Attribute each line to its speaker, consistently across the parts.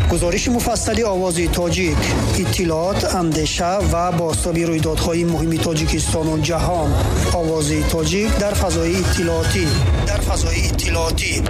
Speaker 1: گزارش مفصلی آواز تاجیک، اطلاعات، اندیشه و بازتابی رویدادهای مهم تاجیکستان و جهان. آواز تاجیک در فضای اطلاعاتی.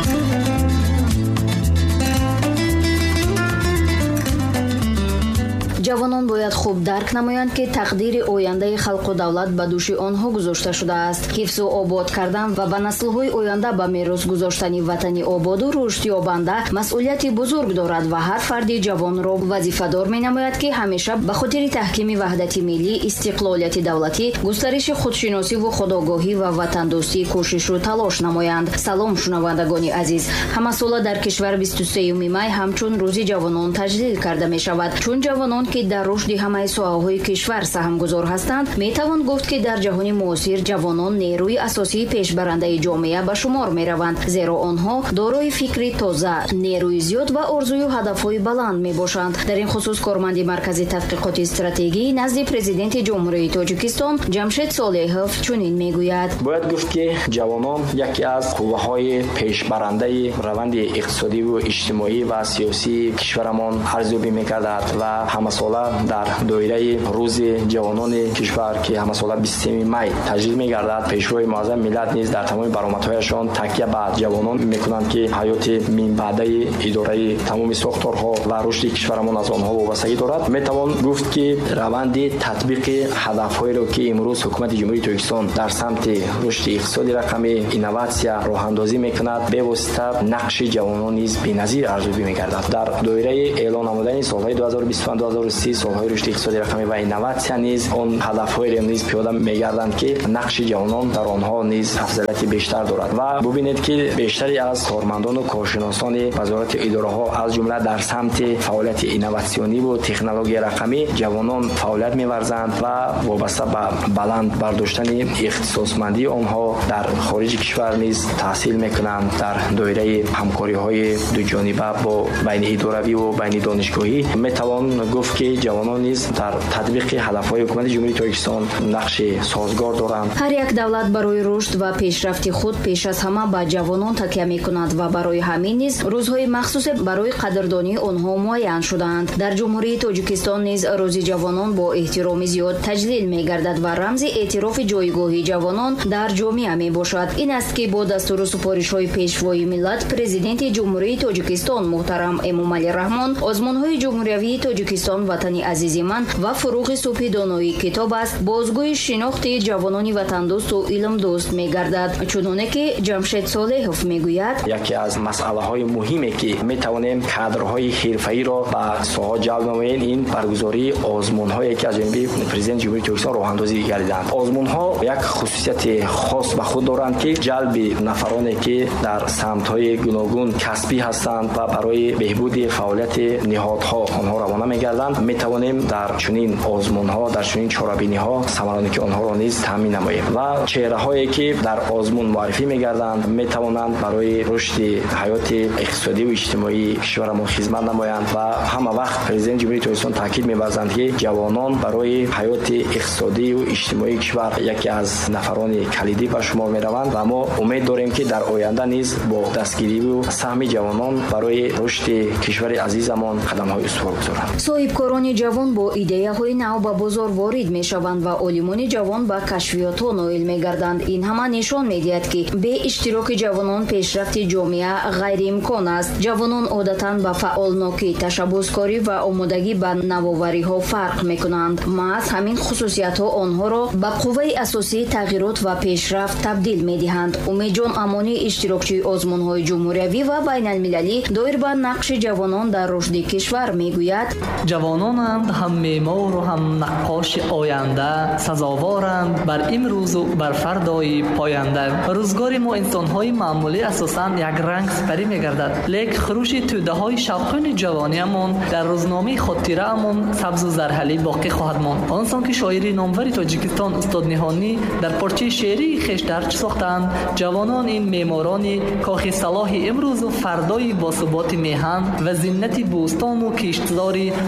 Speaker 2: جوانان باید خوب درک نمایند که تقدیر آینده خلق و دولت به دوش آنها گذاشته شده است. حفظ و آباد کردن و به نسل‌های آینده به میراث گذاشتن وطنی آباد و رشد یابنده مسئولیتی بزرگ دارد و هر فرد جوان را وظیفه‌دار می‌نماید که همیشه به خاطر تحکیم وحدت ملی، استقلالیت دولتی، گسترش خودشناسی و خودآگاهی و وطن دوستی کوشش و تلاش نمایند. سلام شنوندگان عزیز. همه ساله در کشور 23 می همچون روز جوانان تجلیل کرده می شود. چون جوانان که در رشد همه ساحه‌های کشور سهمگذار هستند، میتوان گفت که در جهان معاصر جوانان نیروی اساسی پیشبرنده جامعه به شمار میروند، زیرا آنها دارای فکری تازه، نیروی زیاد و آرزوی و هدف‌های بلند میباشند. در این خصوص کارمند مرکز تحقیقات استراتژی نزد پرزیدنت جمهوری تاجیکستان جمشید صالحов چنین میگوید:
Speaker 3: باید گفت که جوانان یکی از قوه‌های پیشبرنده روند اقتصادی و اجتماعی و سیاسی کشورمان ارزیابی می‌کردند و همه ساله در دایره روز جوانان کشور که همه ساله 23 می تجلیل می‌گردد، پیشروی معظم ملت نیز در تمام برآمدهایشان تکیه به جوانان می‌کنند که حیات من بعده اداره تمام ساختارها و رشد کشورمان از آنها وابستگی دارد. می‌توان گفت که روند تطبیق هدف‌هایی را که امروز حکومت جمهوری تاجیکستان در سمت رشد اقتصادی رقمی، اینوواسیون راه‌اندازی می‌کند، به واسطه نقش جوانان نیز بی‌نظیر ارزیابی می‌گردد. در دایره اعلان نمودن سال‌های 2022-2030 سال‌های رشد اقتصادی رقمی و اینوواسیون نیز آن هدف‌هایی را نیز پیاده می‌گردند که نقش جوانان در آنها نیز افضلیت بیشتر دارد و ببینید که بیشتری از کارمندان و کارشناسان وزارت اداره‌ها از جمله در سمت فعالیت اینوواسیونی و تکنولوژی رقمی جوانان فعالیت می‌ورزند و وابسته به بلند برداشتن اختصاصمندی آنها در خارج کشور نیز تحصیل می‌کنند. در دایره همکاری‌های دو جانبه با بین اداروی و بین دانشگاهی می‌توان گفت که جوانان نیز در تطبیق هدف‌های حکومت جمهوری تاجیکستان نقش سازگار دارند.
Speaker 2: هر یک دولت برای رشد و پیشرفت خود پیش از همه به جوانان تکیه می‌کند و برای همین نیز روزهای مخصوص برای قدردانی آنها معین شدند. در جمهوری تاجیکستان نیز روز جوانان با احترام زیاد تجلیل می‌گردد و رمز اعتراف جایگاهی جوانان در جامعه میباشد. این است که با دستور و سپارش‌های پیشوای ملت پرزیدنت جمهوری تاجیکستان محترم امامعلی رحمان آزمون‌های جمهوری تاجیکستان وطن عزیز من و فروغ صبح دانایی کتاب است بازگوی شناخت جوانان وطن دوست و علم دوست می‌گردد. چنانه که جمشید صالحov میگوید:
Speaker 3: یکی از مسئله‌های مهمی که می‌توانیم کادرهای حرفه‌ای را به ساحه جلب نماییم این برگزاری آزمون‌هایی که از جانب پرزیدنت جمهوری تاجیکستان راه‌اندازی گردیدند. آزمون‌ها یک خصوصیت خاص به خود دارند که جلب نفرانی که در سمت‌های گوناگون کسبی هستند و برای بهبود فعالیت نهادها آنها روانه می‌گردند. می‌توانیم در چنین آزمون‌ها، در چنین چاره‌بینی‌ها ثمرانیتی آنها را نیز تامین نماییم و چهره‌هایی که در آزمون معرفی می‌گردند می‌توانند برای رشد حیات اقتصادی و اجتماعی کشورمان خدمت نمایند و همه وقت پرزیدنت جمهوری تاجیکستان تاکید می‌ورزند که جوانان برای حیات اقتصادی و اجتماعی کشور یکی از نفران کلیدی به شمار می‌روند و ما امید داریم که در آینده نیز با دستگیری و سهم جوانان برای رشد کشور عزیزمان قدم‌های استوار بگذارند.
Speaker 2: صاحبکاران جوان با ایده‌های نو به بازار وارد می‌شوند و عالمان جوان به کشفیات نائل می‌گردند. این همه نشان می‌دهد که به اشتراک جوانان پیشرفت جامعه غیر امکان است. جوانان عادتاً به فعالناکی، تشبثکاری و آمادگی به نوآوری‌ها فرق می‌کنند. محض همین خصوصیت‌ها آنها را به قوه اساسی تغییرات و پیشرفت تبدیل می‌دهند. امید جان امانی اشتراکچی آزمون‌های جمهوری و بین‌المللی دایر به نقش جوانان در رشد کشور می‌گوید:
Speaker 4: جوانانند هم معمار و هم نقاش آینده، سزاوارند بر امروز و بر فردای پاینده. روزگار ما انسان‌های معمولی اساساً یک رنگ سپری می‌گردد، لیک خروش توده‌های شوقین جوانیمان در روزنامه خاطره‌مان سبز و زرحلی باقی خواهد ماند. آنسان که شاعری نامور تاجیکستان استاد نهانی در پارچه شعری خویش درج ساختند، جوانان این معماران کاخ صلاح امروز و فردای باثبات میهن و زینت بوستان و کشتزاری عالم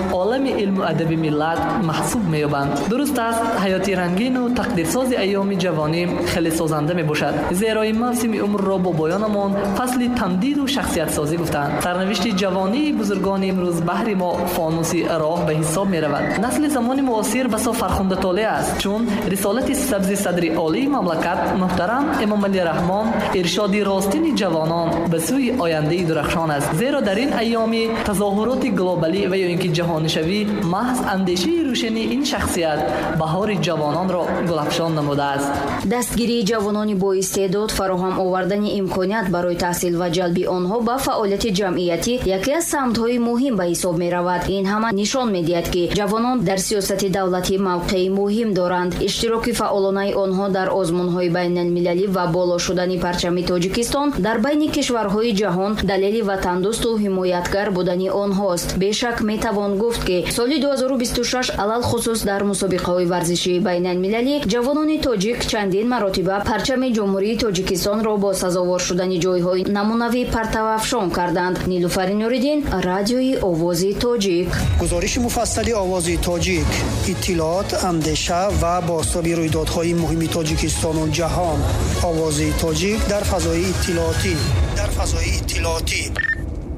Speaker 4: علم و ادب ملت محسوب می‌یابند. درست است حیاتی رنگین و تقدیرساز ایام جوانی خیلی سازنده میباشد، زیرا این موسم عمر را با پایانمان فصل تمدید و شخصیت سازی گفتند. سرنوشت جوانی بزرگان امروز بهر ما فانوسی راه به حساب می‌رود. نسل زمان معاصر بسا فرخنده طالع است، چون رسالت سبز صدر عالی مملکت محترم امام علی رحمان ارشاد راستین جوانان به سوی آینده درخشان است، زیرا در این ایام تظاهرات گلوبالی و یا اینکه جهانی شوی محض اندیشه روشنی این شخصیت بهار جوانان را گلفشان نموده است.
Speaker 2: دستگیری جوانان با استعداد، فراهم آوردن امکانات برای تحصیل و جلب آنها به فعالیت جمعیتی یکی از سمت‌های مهم به حساب می‌رود. این هم نشان می‌دهد که جوانان در سیاست دولتی موقعی مهم دارند. اشتراک فعالانه آنها در آزمون‌های بین‌المللی و بالا شدن پرچم تاجیکستان در بین کشورهای جهان دلیل وطندوست و حمایتگر بودن آنهاست. بیشک میتوان گفت که سال 2026 علل خصوص در مسابقه‌های ورزشی بین‌المللی جوانان تاجیک چندین مراتب پرچم جمهوری تاجیکستان را با سزاوار شدن جای‌های نمونوی پرتو افشان کردند. نیلوفر نوریدین، رادیوی آواز تاجیک.
Speaker 1: گزارش مفصل آواز تاجیک، اطلاعات، اندیشه و بازتاب رویدادهای مهم تاجیکستان و جهان. آواز تاجیک در فضای اطلاعاتی.